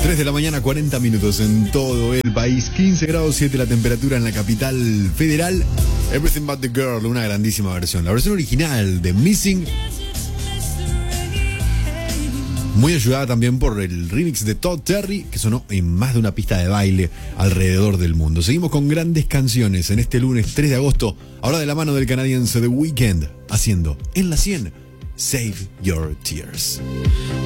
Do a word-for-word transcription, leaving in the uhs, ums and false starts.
tres de la mañana, cuarenta minutos en todo el país. quince grados siete la temperatura en la capital federal. Everything But The Girl, una grandísima versión. La versión original de Missing, muy ayudada también por el remix de Todd Terry, que sonó en más de una pista de baile alrededor del mundo. Seguimos con grandes canciones en este lunes tres de agosto, ahora de la mano del canadiense The Weeknd, haciendo en la cien Save Your Tears.